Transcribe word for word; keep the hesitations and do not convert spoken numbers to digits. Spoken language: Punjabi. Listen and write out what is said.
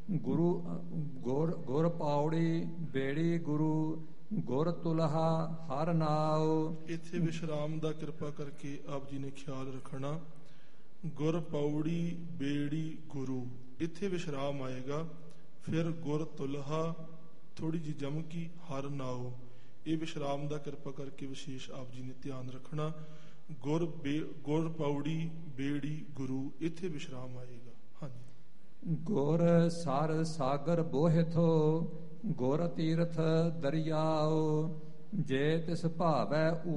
ਗੁਰੂ ਗੁਰ ਗੁਰ ਪਾਉੜੀ ਬੇੜੀ ਗੁਰੂ ਗੁਰ ਤੁਲਹਾ ਹਰ ਨਾਉ। ਇੱਥੇ ਵਿਸ਼ਰਾਮ ਦਾ ਕਿਰਪਾ ਕਰਕੇ ਆਪ ਜੀ ਨੇ ਖਿਆਲ ਰੱਖਣਾ। ਗੁਰ ਪੌੜੀ ਬੇੜੀ ਗੁਰੂ, ਇੱਥੇ ਵਿਸ਼ਰਾਮ ਆਏਗਾ। ਫਿਰ ਗੁਰ ਤੁਲਹਾ ਥੋੜੀ ਜਿਹੀ ਜਮਕੀ ਹਰ ਨਾਉ, ਇਹ ਵਿਸ਼ਰਾਮ ਦਾ ਕਿਰਪਾ ਕਰਕੇ ਵਿਸ਼ੇਸ਼ ਆਪ ਜੀ ਨੇ ਧਿਆਨ ਰੱਖਣਾ। ਗੁਰ ਬੇ ਗੁਰ ਪੌੜੀ ਬੇੜੀ ਗੁਰੂ, ਇੱਥੇ ਵਿਸ਼ਰਾਮ ਆਏਗਾ। ਹਾਂਜੀ। ਗੁਰ ਸਰ ਸਾਗਰ ਬੋਹਿਥੋ ਗੁਰ ਤੀਰਥ ਦਰਿਆਓ, ਜੇ ਤਿਸ ਭਾਵੈ